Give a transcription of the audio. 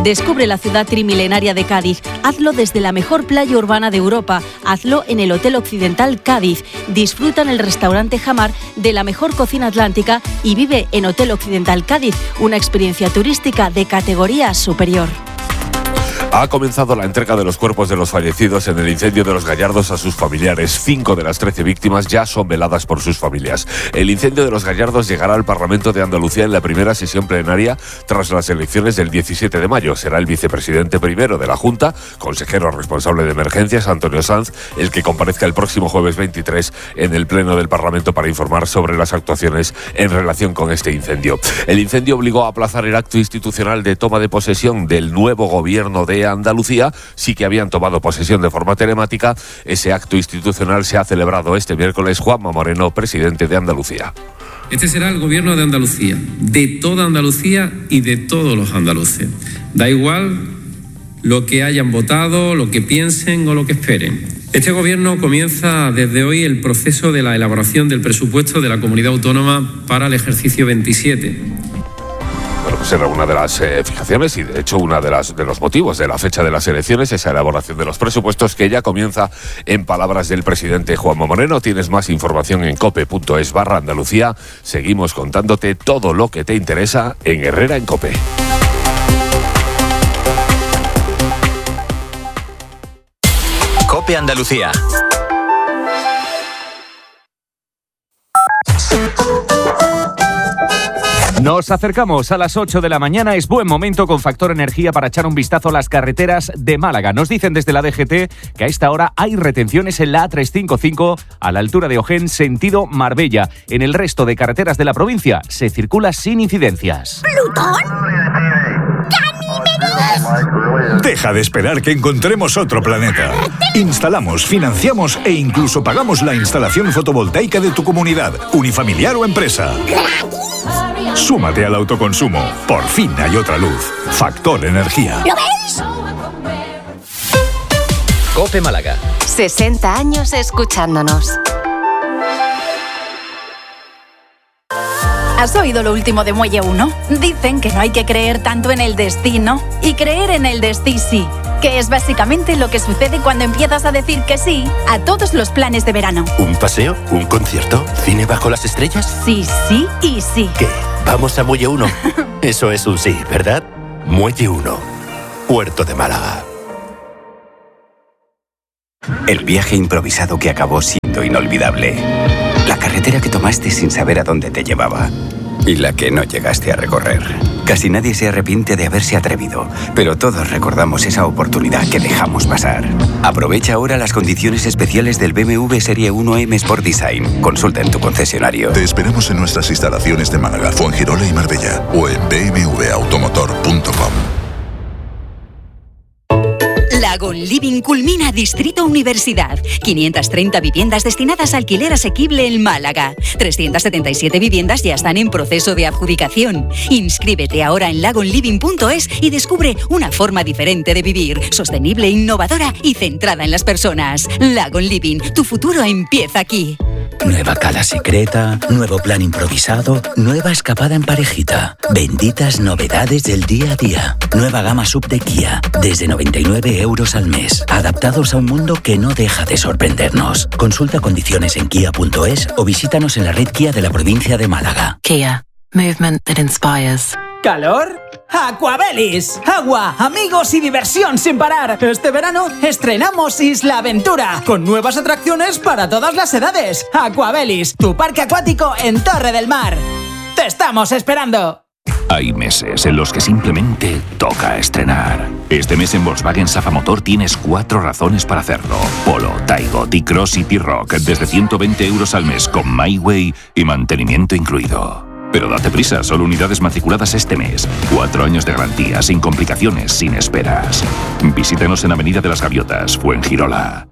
Descubre la ciudad trimilenaria de Cádiz. Hazlo desde la mejor playa urbana de Europa. Hazlo en el Hotel Occidental Cádiz. Disfruta en el restaurante Jamar de la mejor cocina atlántica y vive en Hotel Occidental Cádiz, una experiencia turística de categoría superior. Ha comenzado la entrega de los cuerpos de los fallecidos en el incendio de Los Gallardos a sus familiares. 5 de las 13 víctimas ya son veladas por sus familias. El incendio de Los Gallardos llegará al Parlamento de Andalucía en la primera sesión plenaria tras las elecciones del 17 de mayo. Será el vicepresidente primero de la Junta, consejero responsable de emergencias, Antonio Sanz, el que comparezca el próximo jueves 23 en el Pleno del Parlamento para informar sobre las actuaciones en relación con este incendio. El incendio obligó a aplazar el acto institucional de toma de posesión del nuevo gobierno de Andalucía. Sí que habían tomado posesión de forma telemática. Ese acto institucional se ha celebrado este miércoles. Juanma Moreno, presidente de Andalucía. Este será el gobierno de Andalucía, de toda Andalucía y de todos los andaluces. Da igual lo que hayan votado, lo que piensen o lo que esperen. Este gobierno comienza desde hoy el proceso de la elaboración del presupuesto de la comunidad autónoma para el ejercicio 27. Bueno, pues era una de las fijaciones y de hecho una de los motivos de la fecha de las elecciones, esa elaboración de los presupuestos que ya comienza en palabras del presidente Juanma Moreno. Tienes más información en cope.es/Andalucía. Seguimos contándote todo lo que te interesa en Herrera en Cope. Cope Andalucía. Nos acercamos a las 8 de la mañana. Es buen momento con Factor Energía para echar un vistazo a las carreteras de Málaga. Nos dicen desde la DGT que a esta hora hay retenciones en la A355 a la altura de Ojén, sentido Marbella. En el resto de carreteras de la provincia se circula sin incidencias. ¿Plutón? ¡Ganímedes! Deja de esperar que encontremos otro planeta. Instalamos, financiamos e incluso pagamos la instalación fotovoltaica de tu comunidad, unifamiliar o empresa. Súmate al autoconsumo. Por fin hay otra luz. Factor Energía. ¿Lo ves? Cope Málaga. 60 años escuchándonos. ¿Has oído lo último de Muelle 1? Dicen que no hay que creer tanto en el destino y creer en el destí sí, que es básicamente lo que sucede cuando empiezas a decir que sí a todos los planes de verano. ¿Un paseo? ¿Un concierto? ¿Cine bajo las estrellas? Sí, sí y sí. ¿Qué? ¿Vamos a Muelle 1? Eso es un sí, ¿verdad? Muelle 1, Puerto de Málaga. El viaje improvisado que acabó siendo inolvidable. La carretera que tomaste sin saber a dónde te llevaba. Y la que no llegaste a recorrer. Casi nadie se arrepiente de haberse atrevido, pero todos recordamos esa oportunidad que dejamos pasar. Aprovecha ahora las condiciones especiales del BMW Serie 1 M Sport Design. Consulta en tu concesionario. Te esperamos en nuestras instalaciones de Málaga, Fuengirola y Marbella o en bmwautomotor.com. Lagon Living culmina Distrito Universidad. 530 viviendas destinadas a alquiler asequible en Málaga. 377 viviendas ya están en proceso de adjudicación. Inscríbete ahora en lagonliving.es y descubre una forma diferente de vivir, sostenible, innovadora y centrada en las personas. Lagon Living, tu futuro empieza aquí. Nueva cala secreta, nuevo plan improvisado, nueva escapada en parejita. Benditas novedades del día a día. Nueva gama sub de Kia, desde 99 euros al mes. Adaptados a un mundo que no deja de sorprendernos. Consulta condiciones en kia.es o visítanos en la red Kia de la provincia de Málaga. Kia, movement that inspires. ¿Calor? ¡Aquabelis! Agua, amigos y diversión sin parar. Este verano estrenamos Isla Aventura, con nuevas atracciones para todas las edades. Aquabelis, tu parque acuático en Torre del Mar. ¡Te estamos esperando! Hay meses en los que simplemente toca estrenar. Este mes en Volkswagen Safa Motor tienes 4 razones para hacerlo. Polo, Taigo, T-Cross y T-Rock desde 120 euros al mes con MyWay y mantenimiento incluido. Pero date prisa, solo unidades matriculadas este mes. 4 años de garantía, sin complicaciones, sin esperas. Visítanos en Avenida de las Gaviotas, Fuengirola.